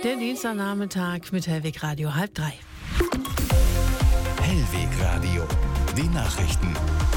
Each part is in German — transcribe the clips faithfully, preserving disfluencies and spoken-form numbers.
Der Dienstagnachmittag mit Hellweg Radio halb drei. Hellweg Radio, die Nachrichten.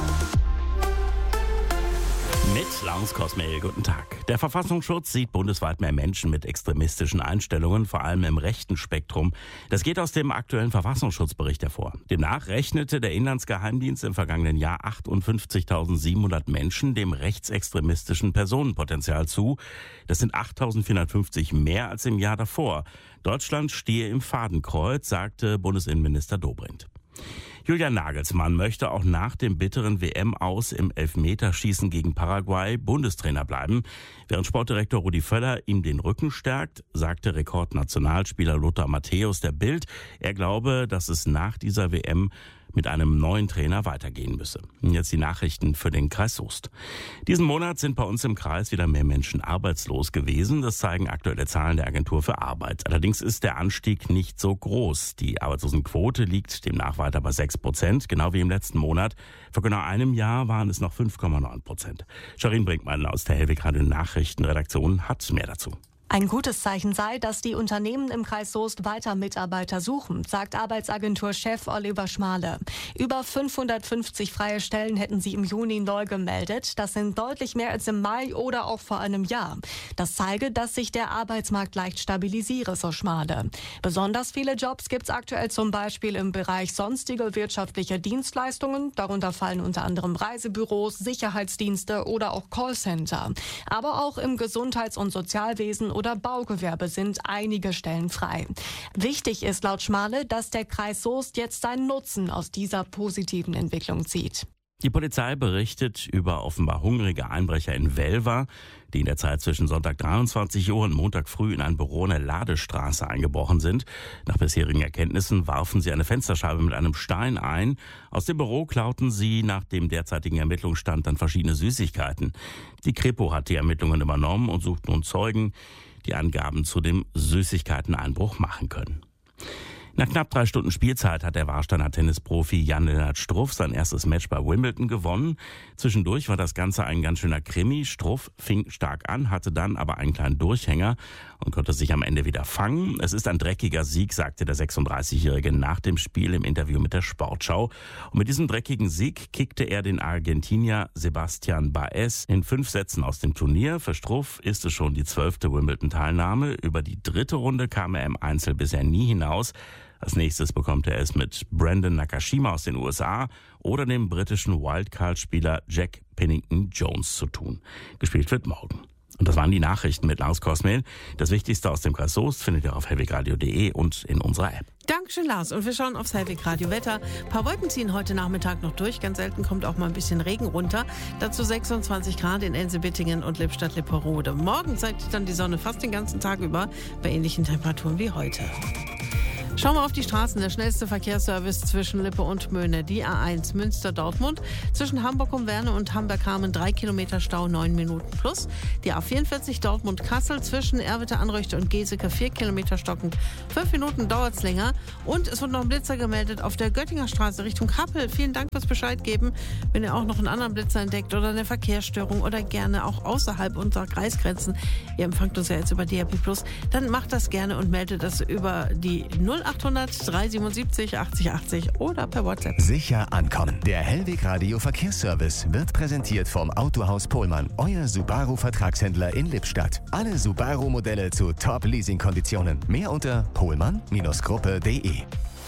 Mit Lars Kosmel, guten Tag. Der Verfassungsschutz sieht bundesweit mehr Menschen mit extremistischen Einstellungen, vor allem im rechten Spektrum. Das geht aus dem aktuellen Verfassungsschutzbericht hervor. Demnach rechnete der Inlandsgeheimdienst im vergangenen Jahr achtundfünfzigtausendsiebenhundert Menschen dem rechtsextremistischen Personenpotenzial zu. Das sind achttausendvierhundertfünfzig mehr als im Jahr davor. Deutschland stehe im Fadenkreuz, sagte Bundesinnenminister Dobrindt. Julian Nagelsmann möchte auch nach dem bitteren W M-Aus im Elfmeterschießen gegen Paraguay Bundestrainer bleiben. Während Sportdirektor Rudi Völler ihm den Rücken stärkt, sagte Rekordnationalspieler Lothar Matthäus der Bild, er glaube, dass es nach dieser W M mit einem neuen Trainer weitergehen müsse. Und jetzt die Nachrichten für den Kreis Soest. Diesen Monat sind bei uns im Kreis wieder mehr Menschen arbeitslos gewesen. Das zeigen aktuelle Zahlen der Agentur für Arbeit. Allerdings ist der Anstieg nicht so groß. Die Arbeitslosenquote liegt demnach weiter bei sechs Prozent, genau wie im letzten Monat. Vor genau einem Jahr waren es noch fünf Komma neun Prozent. Sharin Brinkmann aus der Hellweg Radio Nachrichtenredaktion hat mehr dazu. Ein gutes Zeichen sei, dass die Unternehmen im Kreis Soest weiter Mitarbeiter suchen, sagt Arbeitsagentur-Chef Oliver Schmale. Über fünfhundertfünfzig freie Stellen hätten sie im Juni neu gemeldet. Das sind deutlich mehr als im Mai oder auch vor einem Jahr. Das zeige, dass sich der Arbeitsmarkt leicht stabilisiere, so Schmale. Besonders viele Jobs gibt es aktuell zum Beispiel im Bereich sonstige wirtschaftliche Dienstleistungen. Darunter fallen unter anderem Reisebüros, Sicherheitsdienste oder auch Callcenter. Aber auch im Gesundheits- und Sozialwesen oder Baugewerbe sind einige Stellen frei. Wichtig ist laut Schmale, dass der Kreis Soest jetzt seinen Nutzen aus dieser positiven Entwicklung zieht. Die Polizei berichtet über offenbar hungrige Einbrecher in Welver, die in der Zeit zwischen Sonntag dreiundzwanzig Uhr und Montag früh in ein Büro in der Ladestraße eingebrochen sind. Nach bisherigen Erkenntnissen warfen sie eine Fensterscheibe mit einem Stein ein. Aus dem Büro klauten sie nach dem derzeitigen Ermittlungsstand dann verschiedene Süßigkeiten. Die Kripo hat die Ermittlungen übernommen und sucht nun Zeugen, die Angaben zu dem Süßigkeiteneinbruch machen können. Nach knapp drei Stunden Spielzeit hat der Warsteiner Tennisprofi Jan-Lennart Struff sein erstes Match bei Wimbledon gewonnen. Zwischendurch war das Ganze ein ganz schöner Krimi. Struff fing stark an, hatte dann aber einen kleinen Durchhänger und konnte sich am Ende wieder fangen. Es ist ein dreckiger Sieg, sagte der sechsunddreißigjährige nach dem Spiel im Interview mit der Sportschau. Und mit diesem dreckigen Sieg kickte er den Argentinier Sebastian Baez in fünf Sätzen aus dem Turnier. Für Struff ist es schon die zwölfte Wimbledon-Teilnahme. Über die dritte Runde kam er im Einzel bisher nie hinaus. Als nächstes bekommt er es mit Brandon Nakashima aus den U S A oder dem britischen Wildcard-Spieler Jack Pennington Jones zu tun. Gespielt wird morgen. Und das waren die Nachrichten mit Lars Kosmel. Das Wichtigste aus dem Kreis Soest findet ihr auf hellwegradio punkt de und in unserer App. Dankeschön, Lars. Und wir schauen aufs Hellweg Radio Wetter. Ein paar Wolken ziehen heute Nachmittag noch durch. Ganz selten kommt auch mal ein bisschen Regen runter. Dazu sechsundzwanzig Grad in Ense-Bittingen und Lippstadt-Lipperode. Morgen zeigt sich dann die Sonne fast den ganzen Tag über bei ähnlichen Temperaturen wie heute. Schauen wir auf die Straßen. Der schnellste Verkehrsservice zwischen Lippe und Möhne. Die A eins Münster-Dortmund. Zwischen Hamburg-Umwerne und Hamburg-Hameln drei Kilometer Stau, neun Minuten plus. Die A vierundvierzig Dortmund-Kassel zwischen Erwitte-Anröchte und Geseke vier Kilometer stockend. fünf Minuten dauert's länger. Und es wird noch ein Blitzer gemeldet auf der Göttinger Straße Richtung Kappel. Vielen Dank fürs Bescheid geben. Wenn ihr auch noch einen anderen Blitzer entdeckt oder eine Verkehrsstörung oder gerne auch außerhalb unserer Kreisgrenzen, ihr empfangt uns ja jetzt über D R B plus, dann macht das gerne und meldet das über die null achthundert dreihundertsiebenundsiebzig achtzig achtzig oder per WhatsApp. Sicher ankommen. Der Hellweg Radio Verkehrsservice wird präsentiert vom Autohaus Pohlmann, euer Subaru-Vertragshändler in Lippstadt. Alle Subaru-Modelle zu Top-Leasing-Konditionen. Mehr unter pohlmann Gruppe punkt de.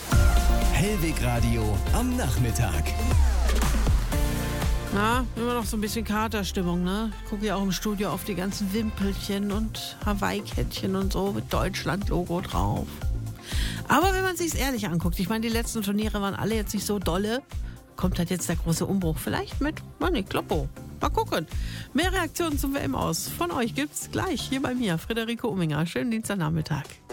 Hellweg Radio am Nachmittag. Na, immer noch so ein bisschen Katerstimmung, ne? Ich gucke ja auch im Studio auf die ganzen Wimpelchen und Hawaii-Kettchen und so mit Deutschland-Logo drauf. Aber wenn man sich's ehrlich anguckt, ich meine, die letzten Turniere waren alle jetzt nicht so dolle, kommt halt jetzt der große Umbruch. Vielleicht mit Manni Kloppo. Mal gucken. Mehr Reaktionen zum W M aus von euch gibt's gleich hier bei mir, Friederike Umminger. Schönen Dienstagnachmittag.